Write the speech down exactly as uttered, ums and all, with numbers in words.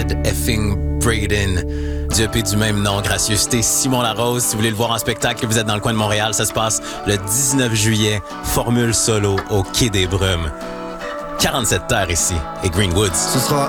Red effing Braden du E P du même nom, Gracieuseté, Simon Larose. Si vous voulez le voir en spectacle et vous êtes dans le coin de Montréal, ça se passe le dix-neuf juillet, formule solo au Quai des Brumes. quarante-sept terres ici et Greenwoods. Ce sera